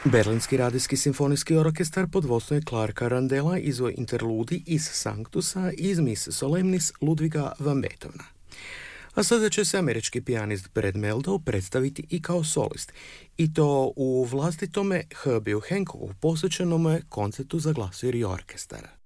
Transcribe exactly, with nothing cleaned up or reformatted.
Berlinski radijski simfonijski orkestar pod vodstvom Clarka Randella izveo interludi iz Sanctusa iz Mis Solemnis Ludviga van Beethovena. A sada će se američki pijanist Brad Mehldau predstaviti i kao solist, i to u vlastitome Herbiju Hancocku posvećenome koncertu za glasovir i orkestar.